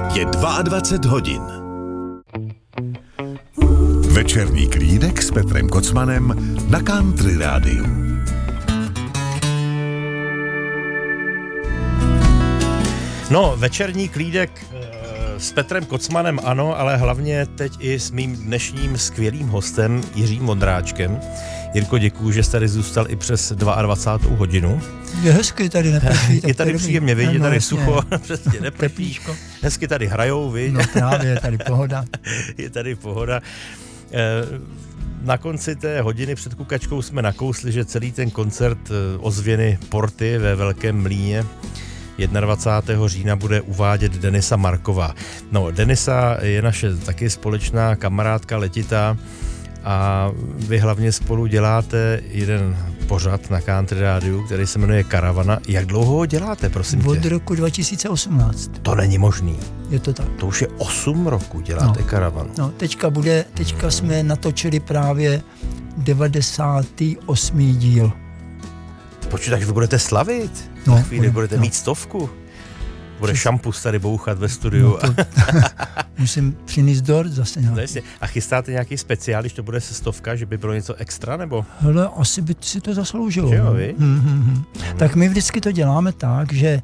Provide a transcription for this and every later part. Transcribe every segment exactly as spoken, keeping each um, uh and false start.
Je dvacet dva hodin. Večerní klídek s Petrem Kocmanem na Country Rádiu. No, večerní klídek e, s Petrem Kocmanem ano, ale hlavně teď i s mým dnešním skvělým hostem Jiřím Vondráčkem. Jirko, děkuju, že jsi tady zůstal i přes dvacátou druhou hodinu. Je hezky tady neprší. Je tady příjemně, vidět, je tady no, sucho, přesně neprší. Hezky tady hrajou, viď? No právě, je tady pohoda. Je tady pohoda. E, na konci té hodiny před kukačkou jsme nakousli, že celý ten koncert ozvěny Porty ve Velkém Mlýně dvacátého prvního října bude uvádět Denisa Marková. No, Denisa je naše taky společná kamarádka letitá a vy hlavně spolu děláte jeden pořad na Country Rádiu, který se jmenuje Karavana. Jak dlouho ho děláte, prosím tě? Od roku dva tisíce osmnáct. To není možný. Je to tak. To už je osm roku děláte no. Karavanu. No, teďka bude, teďka jsme natočili právě devadesátý osmý díl. Počkej, takže vy budete slavit? No, Na chvíli bude, budete no. mít stovku? Bude šampus tady bouchat ve studiu. No to, musím přinést dort zase. No jasně. A chystáte nějaký speciál, když to bude se stovka, že by bylo něco extra, nebo? Hele, asi by si to zasloužilo. Že jo, vy? Hmm, hmm, hmm. Hmm. Tak my vždycky to děláme tak, že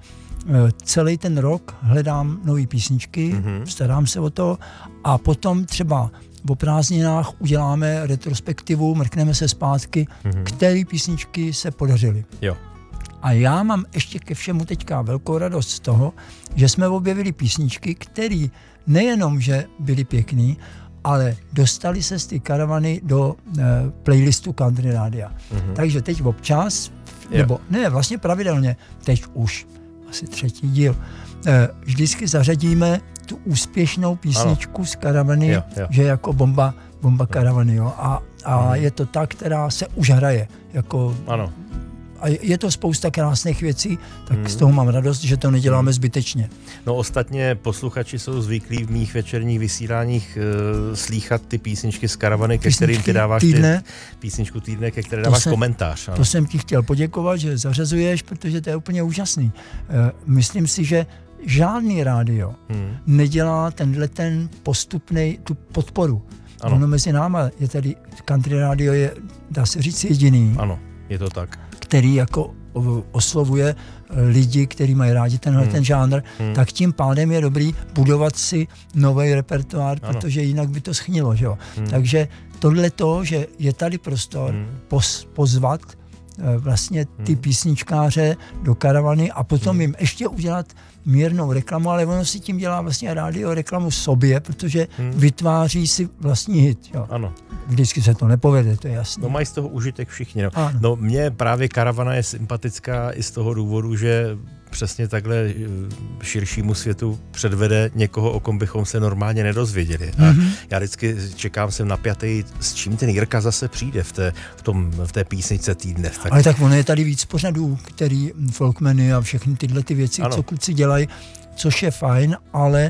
celý ten rok hledám nové písničky, mm-hmm. starám se o to a potom třeba o prázdninách uděláme retrospektivu, mrkneme se zpátky, mm-hmm. které písničky se podařily. Jo. A já mám ještě ke všemu teďka velkou radost z toho, že jsme objevili písničky, které nejenom, že byly pěkný, ale dostali se z ty karavany do e, playlistu Country Rádia. Mm-hmm. Takže teď občas, jo. nebo ne, vlastně pravidelně, teď už asi třetí díl, e, vždycky zařadíme tu úspěšnou písničku ano. z karavany, jo, jo. že jako bomba, bomba karavany. Jo. A, a mm-hmm. je to ta, která se už hraje. Jako, ano. A je to spousta krásných věcí, tak hmm. z toho mám radost, že to neděláme zbytečně. No ostatně posluchači jsou zvyklí v mých večerních vysíláních uh, slýchat ty písničky z karavany, ke kterým ty dáváš týdne. Ty, písničku týdne, ke které dáváš jsem, komentář. Ano. To jsem ti chtěl poděkovat, že zařazuješ, protože to je úplně úžasný. Uh, myslím si, že žádný rádio hmm. nedělá tenhle ten postupnej, tu podporu. Ano. Ono mezi náma je tady, Country Radio je, dá se říct, jediný. Ano, je to tak. Který jako oslovuje lidi, kteří mají rádi tenhle hmm. ten žánr, hmm. tak tím pádem je dobrý budovat si nový repertoár, ano. protože jinak by to schnilo, že jo. Hmm. Takže tohle to, že je tady prostor hmm. pos, pozvat vlastně ty hmm. písničkáře do karavany a potom hmm. jim ještě udělat mírnou reklamu, ale ono si tím dělá vlastně rádio reklamu sobě, protože hmm. vytváří si vlastní hit. Jo. Ano. Vždycky se to nepovede, to je jasné. No mají z toho užitek všichni. No. no mně právě karavana je sympatická i z toho důvodu, že přesně takhle širšímu světu předvede někoho, o kom bychom se normálně nedozvěděli. A mm-hmm. já vždycky čekám, jsem napjatý, s čím ten Jirka zase přijde v té, v tom, v té písničce týdne. Tak... Ale tak ono je tady víc pořadů, který folkmeny a všechny tyhle ty věci, ano. co kluci dělají, což je fajn, ale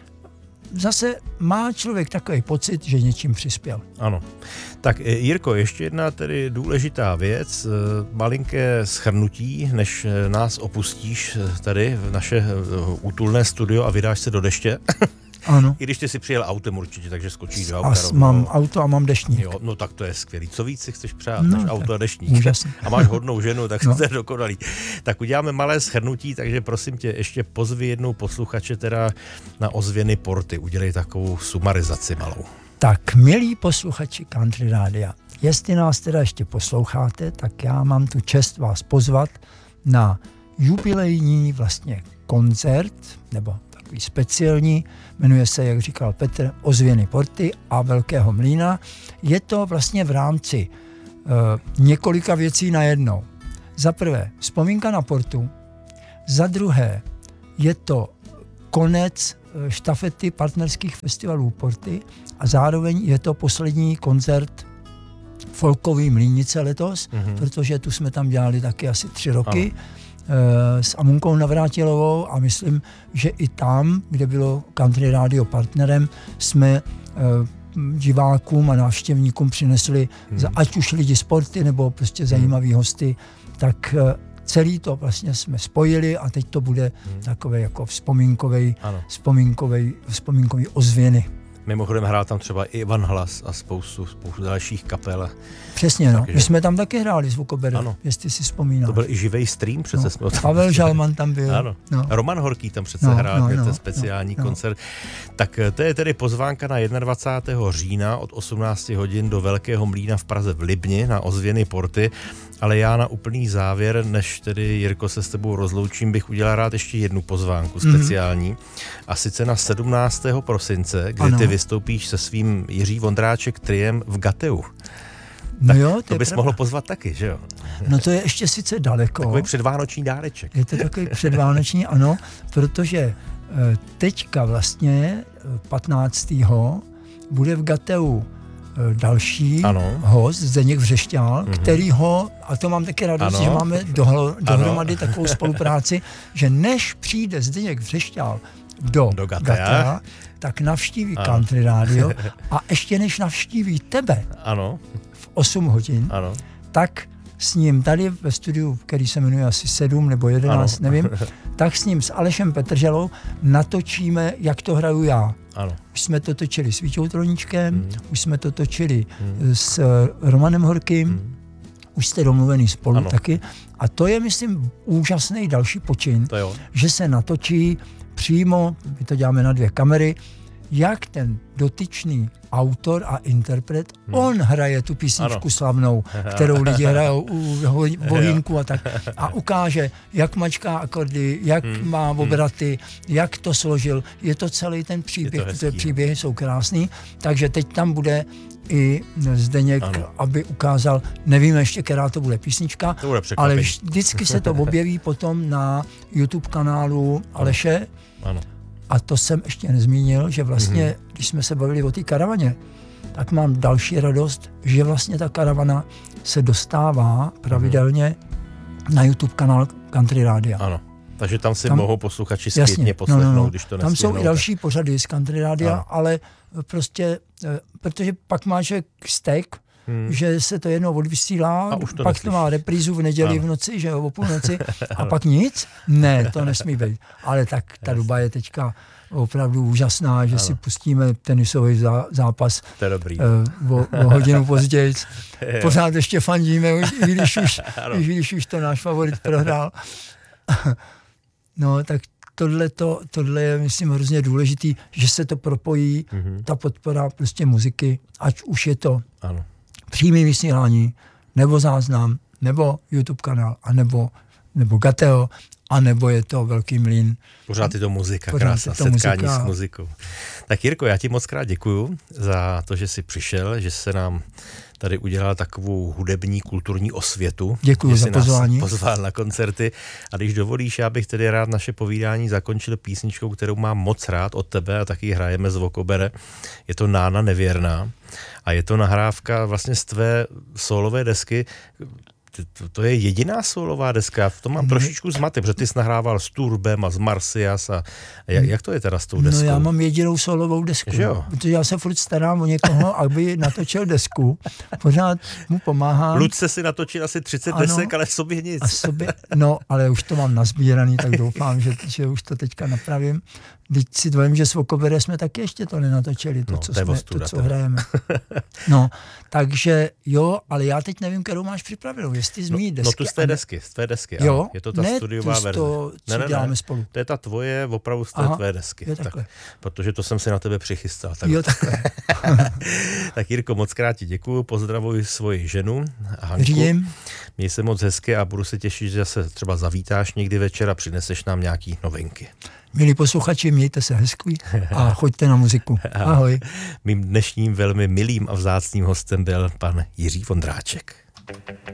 zase má člověk takový pocit, že něčím přispěl. Ano. Tak Jirko, ještě jedna tedy důležitá věc, malinké shrnutí, než nás opustíš tady v naše útulné studio a vydáš se do deště. Ano. I když ty si přijel autem určitě, takže skočíš do auta. A mám auto a mám deštník. Jo, no tak to je skvělý. Co víc si chceš přát, no, než auto a deštník. Úžasný. A máš hodnou ženu, tak no. to je dokonalý. Tak uděláme malé shrnutí, takže prosím tě, ještě pozvi jednou posluchače teda na ozvěny Porty. Udělej takovou sumarizaci malou. Tak, milí posluchači Country Rádia, jestli nás teda ještě posloucháte, tak já mám tu čest vás pozvat na jubilejní vlastně koncert, nebo takový speciální, jmenuje se, jak říkal Petr, Ozvěny Porty a Velkého Mlýna. Je to vlastně v rámci uh, několika věcí najednou. Za prvé, vzpomínka na Portu, za druhé, je to konec štafety partnerských festivalů Porty a zároveň je to poslední koncert folkový Mlýnice letos, mm-hmm. protože tu jsme tam dělali taky asi tři roky e, s Amunkou Navrátilovou a myslím, že i tam, kde bylo Country Radio partnerem, jsme e, divákům a návštěvníkům přinesli, mm-hmm. za, ať už lidi z Porty nebo prostě zajímavý hosty, tak e, celý to vlastně jsme spojili a teď to bude hmm. takové jako vzpomínkovej, vzpomínkovej, vzpomínkový ozvěny. Mimochodem hrál tam třeba i Ivan Hlas a spoustu, spoustu dalších kapel. Přesně, no. Takže... My jsme tam taky hráli Zvukobere, jestli si vzpomínáš. To byl i živej stream, přece no. jsme tam. Pavel Žalman tam byl. Ano. No. Roman Horký tam přece no, hrál, no, je no, ten speciální no, koncert. No. Tak to je tedy pozvánka na dvacátého prvního října od osmnácti hodin do Velkého mlýna v Praze v Libni na ozvěny Porty. Ale já na úplný závěr, než tedy Jirko se s tebou rozloučím, bych udělal rád ještě jednu pozvánku speciální. Mm. A sice na sedmnáctého prosince, kdy ano. ty vystoupíš se svým Jiří Vondráček triem v Gateu. No tak jo, to, to bys pravda. Mohl pozvat taky, že jo? No to je ještě sice daleko. Takový předvánoční dáreček. Je to takový předvánoční, ano, protože teďka vlastně patnáctého bude v Gateu další ano. host, Zdeněk Vřešťál, mm-hmm. který ho, a to mám taky radost, ano. že máme dohlo, dohromady ano. takovou spolupráci, že než přijde Zdeněk Vřešťál do, do Gatea, tak navštíví ano. Country Radio a ještě než navštíví tebe ano. v osm hodin, ano. tak s ním tady ve studiu, který se jmenuje asi sedm nebo jedenáct, ano. nevím, tak s ním s Alešem Petrželou natočíme, jak to hraju já. Ano. Už jsme to točili s Víťou Troničkem, hmm. už jsme to točili hmm. s Romanem Horkým, hmm. už jste domluvený spolu ano. taky. A to je, myslím, úžasný další počin, to jo. že se natočí přímo, my to děláme na dvě kamery, jak ten dotyčný autor a interpret, hmm. on hraje tu písničku ano. slavnou, kterou lidi hrajou u Bohýmku a tak. A ukáže, jak mačká akordy, jak hmm. má obraty, hmm. jak to složil. Je to celý ten příběh, ty příběhy jsou krásný. Takže teď tam bude i Zdeněk, ano. aby ukázal, nevíme ještě, která to bude písnička, to bude ale vždycky se to objeví potom na YouTube kanálu Aleše. Ano. A to jsem ještě nezmínil, že vlastně, mm-hmm. když jsme se bavili o té karavaně, tak mám další radost, že vlastně ta karavana se dostává pravidelně mm-hmm. na YouTube kanál Country Rádia. Ano, takže tam si tam, mohou posluchači zpětně poslechnout, no, no, no. když to tam nesmírnou. Jsou i další pořady z Country Rádia, ano. ale prostě, protože pak máš vztek, Hmm. že se to jednou odvysílá, to pak neslyš. To má reprízu v neděli ano. v noci, že jo, o půlnoci, a pak nic? Ne, to nesmí být. Ale tak ta doba je teďka opravdu úžasná, že ano. si pustíme tenisový zá, zápas to je dobrý. Uh, o, o hodinu později. Pořád ještě fandíme, už, i, když už, i když už to náš favorit prohrál. No, tak tohle, to, tohle je, myslím, hrozně důležitý, že se to propojí, mm-hmm. ta podpora prostě muziky, ať už je to ano. přímý vysílání, nebo záznam, nebo YouTube kanál, anebo, nebo Gateo, anebo je to Velký mlýn. Pořád je to muzika, krása, setkání muzika. S muzikou. Tak Jirko, já ti moc krát děkuju za to, že jsi přišel, že se nám tady udělal takovou hudební, kulturní osvětu. Děkuji za pozvání. Pozval na koncerty. A když dovolíš, já bych tedy rád naše povídání zakončil písničkou, kterou mám moc rád od tebe a taky hrajeme z Vokobere. Je to Nána nevěrná a je to nahrávka vlastně z tvé solové desky. To, to je jediná solová deska, já v tom mám no, trošičku zmatek, protože ty jsi nahrával s Turbem a z Marcias a jak, jak to je teda s tou deskou? No já mám jedinou solovou desku, protože já se furt starám o někoho, aby natočil desku, pořád mu pomáhám. Ludce si natočil asi třicet ano, desek, ale sobě nic. A sobě, no, ale už to mám nazbíraný, tak doufám, že, že už to teďka napravím. Teď si dvojím, že s Vokobere jsme taky ještě to nenatočili, to, no, co, jsme, ostuda, to, co hrajeme. No, takže jo, ale já teď nevím, kterou máš připravenou, jestli z mý no, desky. No tu z té desky, z tvé desky, jo? Ano. Je to ta ne, studiová verze. To, co ne, ne, děláme ne, spolu. To je ta tvoje, opravdu z té Aha, tvé desky. Jo, tak, protože to jsem si na tebe přichystal. Tak. Jo, takhle. Tak Jirko, moc krát ti děkuju, pozdravuji svoji ženu Hanku. Řídím. Měj se moc hezky a budu se těšit, že se třeba zavítáš někdy večer a přineseš nám nějaký novinky. Milí posluchači, mějte se hezky a choďte na muziku. Ahoj. Mým dnešním velmi milým a vzácným hostem byl pan Jiří Vondráček.